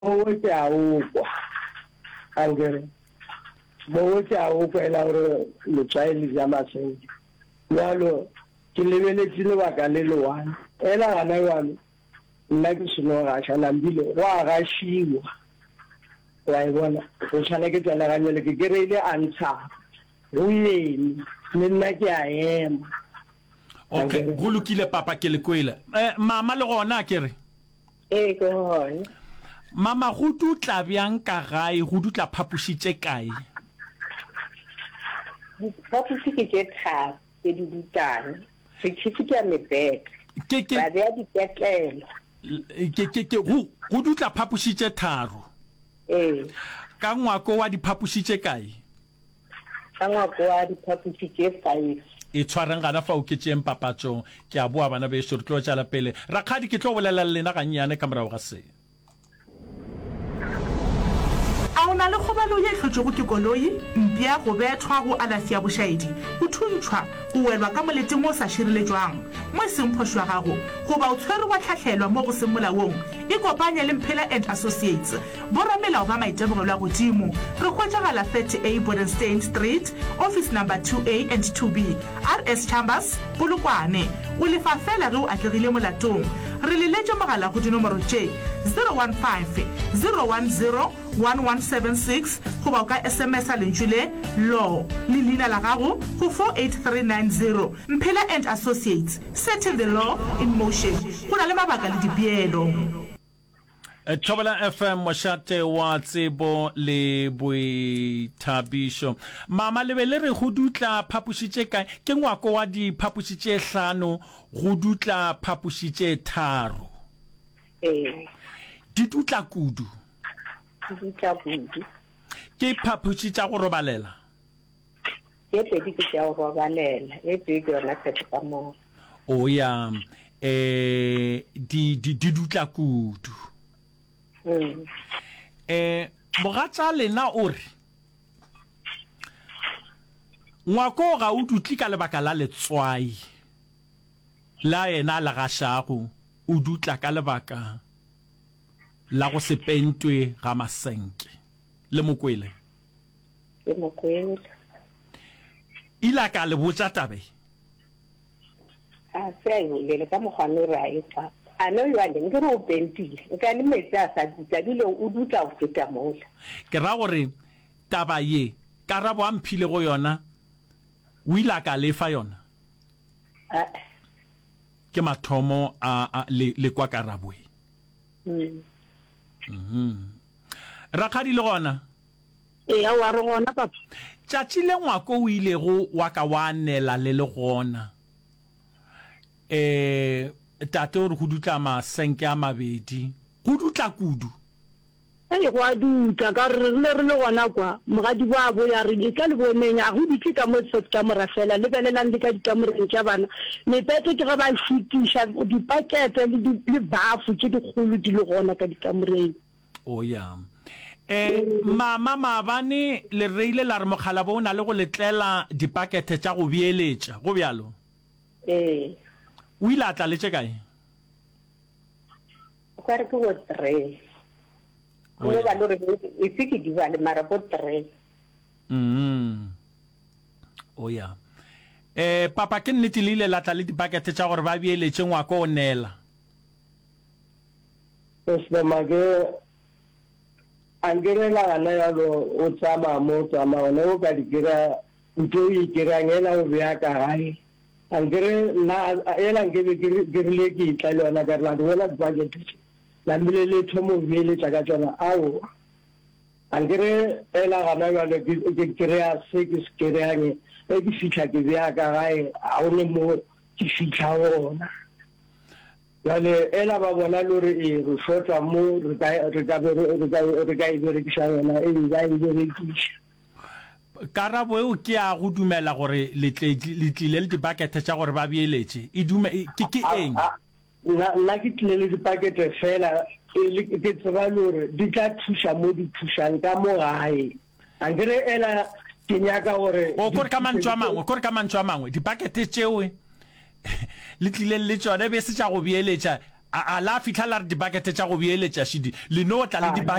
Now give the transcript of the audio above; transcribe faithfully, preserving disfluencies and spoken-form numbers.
o ke a o kwa angere bo ke a o kwa la re le tshaile ya masenke yalo ke lebele tsile ba ka le loana ela gana yalo nna ke seno ga tshana mbile wa ga shiwa wa ibona o tshana ke tsela ga nyele ke gereile answer o yeni nna ke a ema. Okay, go lokile papa ke le kwela eh mama le gona ke re eh go hona mama go dutla byang ka gae go dutla phapushitse kae phapushi ke ke tha ke di dutana se tshitse ya mebek ke ke ba ya di ketlelo ke ke ke go go dutla phapushitse tharo eh ka ngwako wa di phapushitse kae ka ngwako wa di phapushitse five e tshwareng gana fa o ke tseng papatso ke a boa bana be se re tlo tsala pele rakgadi ke tlo bolela lena ga nyane ka morago ga se a ona le khobalo ye hlotšego ke koloi mpia go bethwa go alafi ya bošaedi go thuntšhwa go welwa ka moleteng o sa širiletswang mo seng phošwa gago goba o tshwere wa tlhatlhelwa mo go seng molaong e kopanye le Mphela and Associates boramelao ba maitemogelo a godimo re hwetšagala thirty A Bodenstein Street office number two A and two B R S Chambers Polokwane o lefa fela ge o atlegile molatong re le letše mogala go dinomoro tše zero one five zero one zero one one seven six goba o ka S M S a lentšhule law le leina la gago go four eight three nine zero Mphela and Associates, setting the law in motion. Go na le mabaka le dipeelo. Thobela F M mošate wa tsebo le boithabišo mama le be le re go dutla phapušitše kae ke ngwako wa di phapušitše hlano go dutla phapušitše tharo eh di dutla kudu di dutla kudu ke phapušitša go robalela ke pedi ke tša go robalela e tšwe ke yona kgetho ka moo o ya eh di di di dutla kudu mm eh bogatsa lena o re ngwako ga o dutli ka lebaka la letswai la ena la gashago o dutla ka lebaka la go se pentwe ga masenke le mokwele ke mokwele ila ka le botsa tabe a se le ka mogano ra e fa ano yo ane ke go pentile ka le metsa sa ditsa dilo o dutla o feta mola ke ra gore taba ye karabo a mphile go yona o ila ka le fa yona a ke mathomo a le le kwa karabwe mm mhm rakgadi le gona e ya wa re gona papa tšatši le ngwako o ile go wa ka wa nela le le gona eh tate o re go dutla masenke a mabedi go dutla kudu e go a dutla ka re le re le gona kwa mogadi ba bo ya re ka le boneng a go ditse ka mo tsotsa ka morafela le belelang le ka dikamoreng tša bana mepete ke ga ba fitisha dipakete le di bafu ke dikgolo di le gona ka dikamoreng o ya eh mama mabane le reile la re mogala bo na le go letlela dipakete tša go bieletša go bjalo eh o ile a tla le tše kae o ka re ke go three o ba lo re e tsiki di ba le mara go three mm o ya eh papa ke nnete le ile la tla le dipakete tša gore ba bieletše ngwako o nela se mage angere la gana ya lo o tsama mo tsama ona o ka dikira ntho e kira ngela o bya ka gae angere na ela ngebe girile ki tlalo na ka la bona budget la mbile le thomo vele tsa ka tsona ao angere ela gana ya le ke kira six kira nge e di fitla ke bya ka gae a o ne mo ki fitla ona yale ela ba bona lore e re shota mo re ka re ka re ka re ka re ka shana e ga e re ki karabo eo ke a go dumela gore le tlile le dipakete tša gore ba bieletše e dume ke ke eng na na ke tlile le dipakete fela e ke tseba lore di tla thuša mo di thušang ka mo gae angere ela ke nyaka gore o kore ka mantšwa mangwe kore ka mantšwa mangwe dipakete tšeo le tlile le tsone be se tša go bieletša a la fitlha la re dibakete tša go beeletša šidi le no tla le